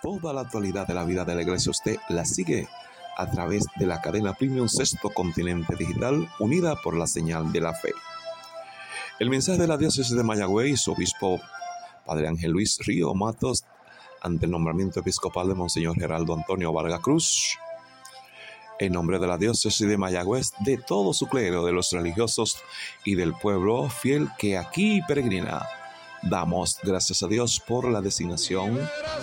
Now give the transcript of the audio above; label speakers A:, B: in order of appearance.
A: Toda la actualidad de la vida de la iglesia usted la sigue a través de la cadena Premium Sexto Continente Digital, unida por la señal de la fe. El mensaje de la diócesis de Mayagüez, su obispo Padre Ángel Luis Río Matos, ante el nombramiento episcopal de Monseñor Geraldo Antonio Vargas Cruz, en nombre de la diócesis de Mayagüez, de todo su clero, de los religiosos y del pueblo fiel que aquí peregrina, damos gracias a Dios por la designación